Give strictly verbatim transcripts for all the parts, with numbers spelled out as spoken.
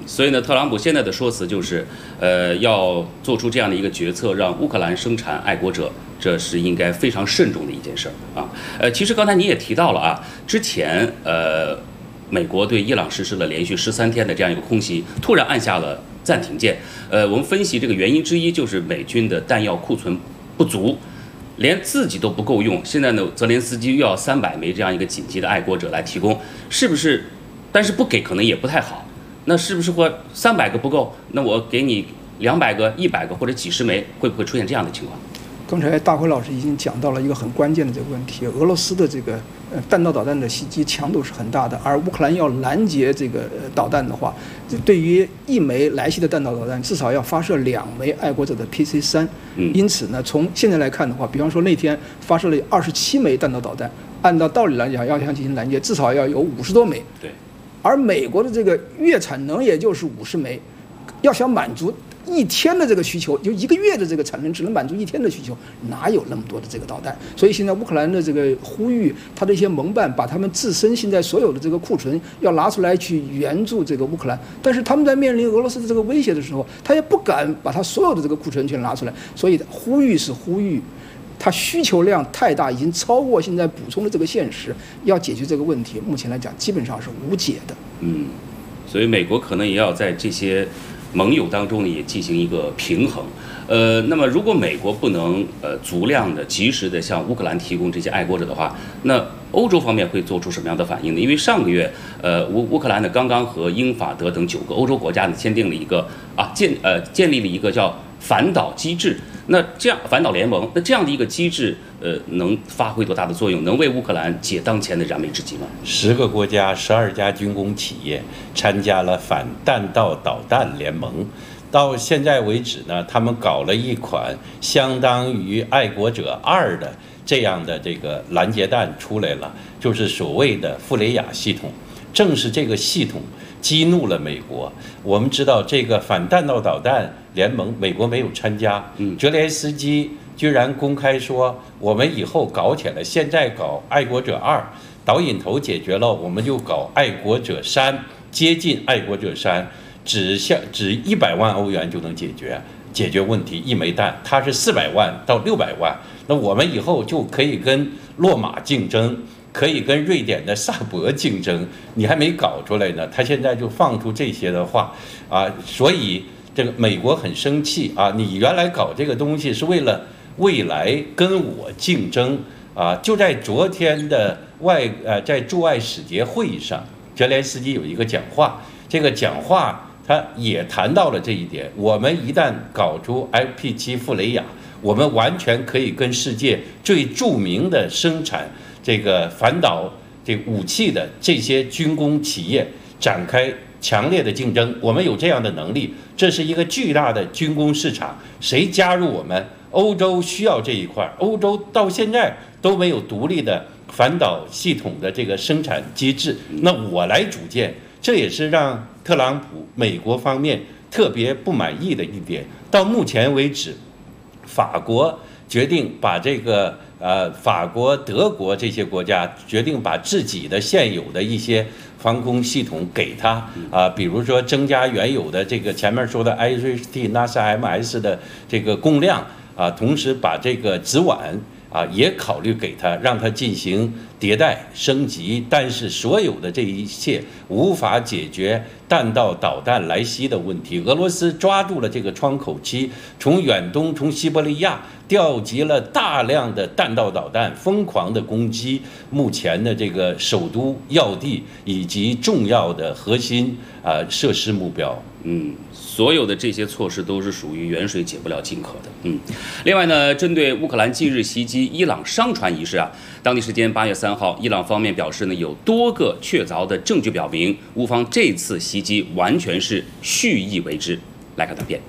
所以呢，特朗普现在的说辞就是，呃，要做出这样的一个决策，让乌克兰生产爱国者，这是应该非常慎重的一件事儿啊。呃，其实刚才你也提到了啊，之前呃，美国对伊朗实施了连续十三天的这样一个空袭，突然按下了暂停键。呃，我们分析这个原因之一就是美军的弹药库存不足。连自己都不够用，现在呢，泽连斯基又要三百枚这样一个紧急的爱国者来提供，是不是？但是不给可能也不太好，那是不是或三百个不够？那我给你两百个、一百个或者几十枚，会不会出现这样的情况？ 刚才大辉老师已经讲到了一个很关键的这个问题，俄罗斯的这个呃弹道导弹的袭击强度是很大的，而乌克兰要拦截这个导弹的话，对于一枚来袭的弹道导弹，至少要发射两枚爱国者的 P C 三。 嗯， 因此呢，从现在来看的话，比方说那天发射了二十七枚弹道导弹，按照道理来讲，要想进行拦截，至少要有五十多枚。 对， 而美国的这个月产能也就是五十枚，要想满足一天的这个需求，就一个月的这个产能只能满足一天的需求，哪有那么多的这个导弹？所以现在乌克兰的这个呼吁，他的一些盟伴把他们自身现在所有的这个库存要拿出来去援助这个乌克兰，但是他们在面临俄罗斯的这个威胁的时候，他也不敢把他所有的这个库存全拿出来，所以呼吁是呼吁。它需求量太大，已经超过现在补充的这个现实，要解决这个问题，目前来讲基本上是无解的。 嗯，所以美国可能也要在这些盟友当中呢也进行一个平衡。呃，那么如果美国不能呃足量的、及时的向乌克兰提供这些爱国者的话，那欧洲方面会做出什么样的反应呢？因为上个月，呃，乌乌克兰呢刚刚和英法德等九个欧洲国家呢签订了一个啊建呃建立了一个叫反导机制。那这样反导联盟，那这样的一个机制，呃，能发挥多大的作用？能为乌克兰解当前的燃眉之急吗？ 十个国家、十二家军工企业参加了反弹道导弹联盟。到现在为止呢，他们搞了一款相当于爱国者二的这样的这个拦截弹出来了，就是所谓的傅雷亚系统。正是这个系统激怒了美国。我们知道这个反弹道导弹联盟，美国没有参加。嗯，泽连斯基居然公开说，我们以后搞起来，现在搞爱国者二，导引头解决了，我们就搞爱国者三，接近爱国者三，只像只一百万欧元就能解决解决问题，一枚弹，它是四百万到六百万，那我们以后就可以跟洛马竞争。可以跟瑞典的萨博竞争，你还没搞出来呢，他现在就放出这些的话啊，所以这个美国很生气啊！你原来搞这个东西是为了未来跟我竞争啊！就在昨天的外呃，在驻外使节会议上，泽连斯基有一个讲话，这个讲话他也谈到了这一点。我们一旦搞出 F P 七傅雷亚，我们完全可以跟世界最著名的生产这个反导这武器的这些军工企业展开强烈的竞争，我们有这样的能力，这是一个巨大的军工市场。谁加入我们？欧洲需要这一块，欧洲到现在都没有独立的反导系统的这个生产机制，那我来组建，这也是让特朗普美国方面特别不满意的一点。到目前为止，法国决定把这个。呃，法国、德国这些国家决定把自己的现有的一些防空系统给它啊、呃，比如说增加原有的这个前面说的 I R I S T、N A S A M S 的这个供量啊、呃，同时把这个直管啊也考虑给它，让它进行迭代升级。但是所有的这一切无法解决弹道导弹来袭的问题。俄罗斯抓住了这个窗口期，从远东、从西伯利亚调集了大量的弹道导弹，疯狂的攻击目前的这个首都要地以及重要的核心啊、呃、设施目标。 嗯，所有的这些措施都是属于远水解不了近渴的。嗯，另外呢，针对乌克兰近日袭击伊朗商船一事啊，当地时间八月三号，伊朗方面表示呢，有多个确凿的证据表明，乌方这次袭击完全是蓄意为之。来看短片。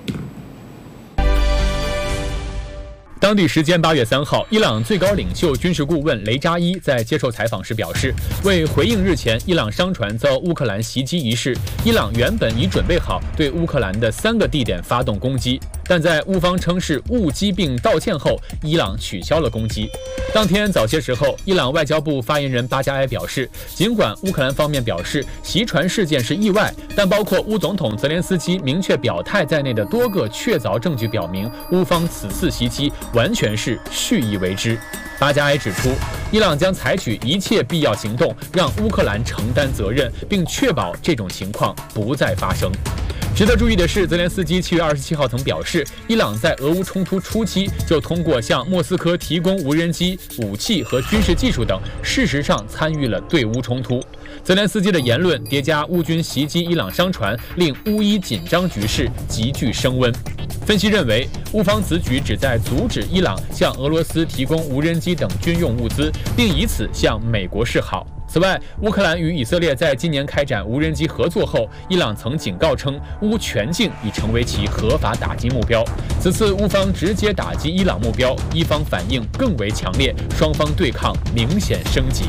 当地时间八月三号，伊朗最高领袖军事顾问雷扎伊在接受采访时表示，为回应日前伊朗商船遭乌克兰袭击一事，伊朗原本已准备好对乌克兰的三个地点发动攻击， 但在乌方称是误击并道歉后，伊朗取消了攻击。当天早些时候，伊朗外交部发言人巴加埃表示，尽管乌克兰方面表示袭船事件是意外，但包括乌总统泽连斯基明确表态在内的多个确凿证据表明，乌方此次袭击完全是蓄意为之。巴加埃指出，伊朗将采取一切必要行动，让乌克兰承担责任，并确保这种情况不再发生。值得注意的是，泽连斯基七月二十七号曾表示，伊朗在俄乌冲突初期就通过向莫斯科提供无人机、武器和军事技术等，事实上参与了对乌冲突。泽连斯基的言论叠加乌军袭击伊朗商船，令乌伊紧张局势急剧升温。分析认为，乌方此举旨在阻止伊朗向俄罗斯提供无人机等军用物资，并以此向美国示好。此外，乌克兰与以色列在今年开展无人机合作后，伊朗曾警告称，乌全境已成为其合法打击目标。此次乌方直接打击伊朗目标，伊方反应更为强烈，双方对抗明显升级。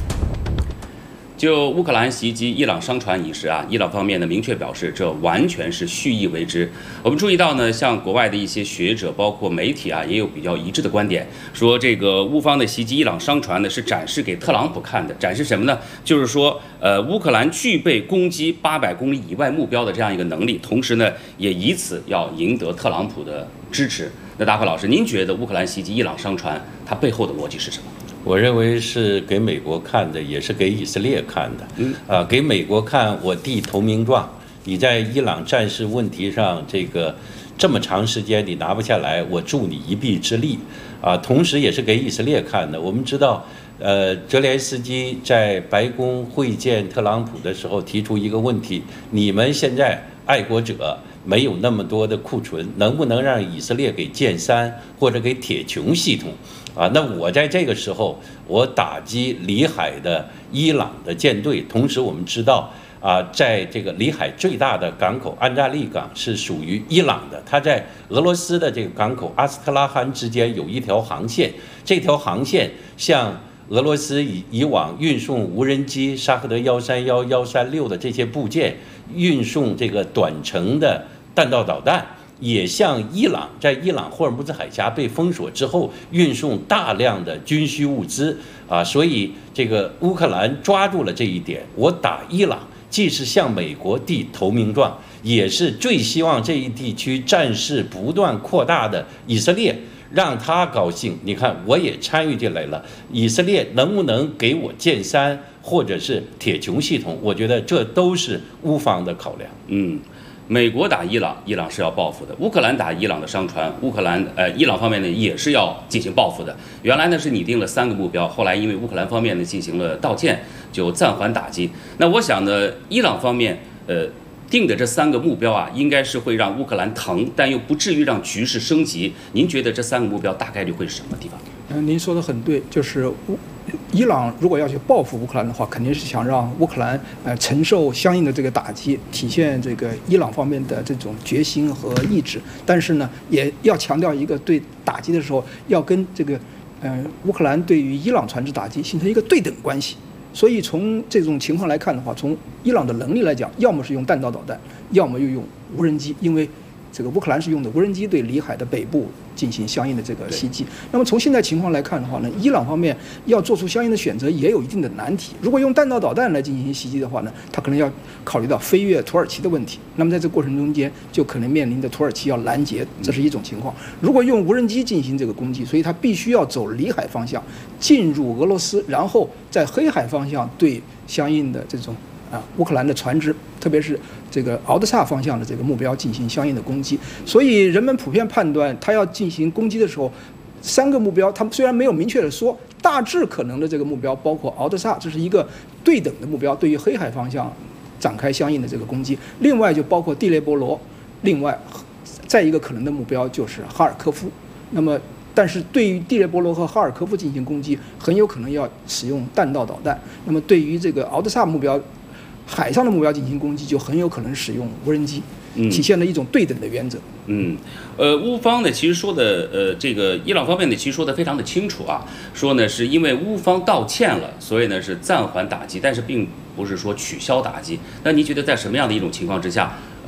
就乌克兰袭击伊朗商船一事啊，伊朗方面呢明确表示，这完全是蓄意为之。我们注意到呢，像国外的一些学者，包括媒体啊，也有比较一致的观点，说这个乌方的袭击伊朗商船呢，是展示给特朗普看的。展示什么呢？就是说，呃，乌克兰具备攻击八百公里以外目标的这样一个能力，同时呢，也以此要赢得特朗普的支持。那大辉老师，您觉得乌克兰袭击伊朗商船，它背后的逻辑是什么？ 我认为是给美国看的，也是给以色列看的。嗯，啊，给美国看，我递投名状，你在伊朗战事问题上，这个这么长时间你拿不下来，我助你一臂之力。啊，同时也是给以色列看的。我们知道，呃，泽连斯基在白宫会见特朗普的时候提出一个问题：你们现在爱国者没有那么多的库存，能不能让以色列给剑三或者给铁穹系统？啊，那我在这个时候，我打击里海的伊朗的舰队，同时我们知道啊，在这个里海最大的港口安扎利港是属于伊朗的，它在俄罗斯的这个港口阿斯特拉罕之间有一条航线，这条航线向俄罗斯以以往运送无人机沙赫德幺三幺、幺三六的这些部件，运送这个短程的弹道导弹。也向伊朗在伊朗霍尔木兹海峡被封锁之后运送大量的军需物资啊，所以这个乌克兰抓住了这一点，我打伊朗既是向美国递投名状，也是最希望这一地区战事不断扩大的以色列让他高兴。你看，我也参与进来了，以色列能不能给我剑三或者是铁穹系统？我觉得这都是乌方的考量。 嗯。美国打伊朗，伊朗是要报复的；乌克兰打伊朗的商船，乌克兰呃伊朗方面呢也是要进行报复的。原来呢是拟定了三个目标，后来因为乌克兰方面呢进行了道歉，就暂缓打击。那我想呢，伊朗方面呃定的这三个目标啊，应该是会让乌克兰疼，但又不至于让局势升级。您觉得这三个目标大概率会是什么地方？ 嗯，您说的很对，就是乌。伊朗如果要去报复乌克兰的话，肯定是想让乌克兰呃承受相应的这个打击，体现这个伊朗方面的这种决心和意志。但是呢，也要强调一个，对打击的时候要跟这个呃乌克兰对于伊朗船只打击形成一个对等关系。所以从这种情况来看的话，从伊朗的能力来讲，要么是用弹道导弹，要么又用无人机，因为这个乌克兰是用的无人机对里海的北部进行相应的这个袭击。那么从现在情况来看的话呢，伊朗方面要做出相应的选择也有一定的难题。如果用弹道导弹来进行袭击的话呢，它可能要考虑到飞越土耳其的问题。那么在这个过程中间，就可能面临着土耳其要拦截，这是一种情况。如果用无人机进行这个攻击，所以它必须要走里海方向进入俄罗斯，然后在黑海方向对相应的这种啊乌克兰的船只，特别是这个敖德萨方向的这个目标进行相应的攻击。所以人们普遍判断，他要进行攻击的时候，三个目标，他们虽然没有明确的说，大致可能的这个目标包括敖德萨，这是一个对等的目标，对于黑海方向展开相应的这个攻击。另外就包括地雷波罗，另外再一个可能的目标就是哈尔科夫。那么但是对于地雷波罗和哈尔科夫进行攻击，很有可能要使用弹道导弹。那么对于这个敖德萨目标，海上的目标进行攻击，就很有可能使用无人机，体现了一种对等的原则。 嗯，呃，乌方呢，其实说的，呃，这个伊朗方面呢，其实说的非常的清楚啊，说呢是因为乌方道歉了，所以呢是暂缓打击，但是并不是说取消打击。那您觉得在什么样的一种情况之下，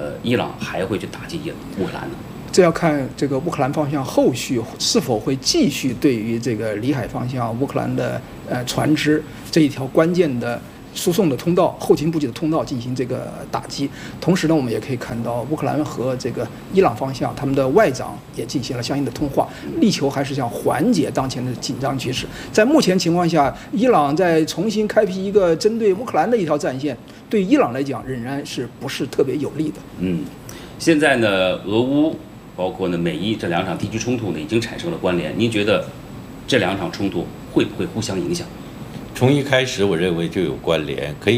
呃，伊朗还会去打击乌克兰呢？ 这要看这个乌克兰方向后续是否会继续对于这个里海方向乌克兰的呃船只这一条关键的输送的通道、后勤补给的通道进行这个打击。同时呢，我们也可以看到乌克兰和这个伊朗方向他们的外长也进行了相应的通话，力求还是想缓解当前的紧张局势。在目前情况下，伊朗在重新开辟一个针对乌克兰的一条战线，对伊朗来讲仍然是不是特别有利的。 嗯，现在呢，俄乌包括呢美伊这两场地区冲突呢已经产生了关联，您觉得这两场冲突会不会互相影响？ 从一开始我认为就有关联，可以